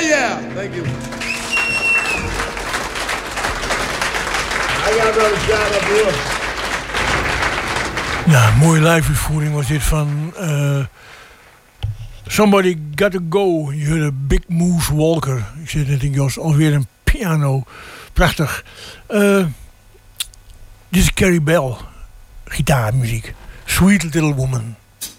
yeah. Thank you. I got another shot up here. Ja, mooie live-uitvoering was dit van Somebody Gotta Go. Je hoorde Big Moose Walker. Ik zit net in Jos, alweer een piano. Prachtig. Dit is Carrie Bell. Gitaarmuziek. Sweet Little Woman.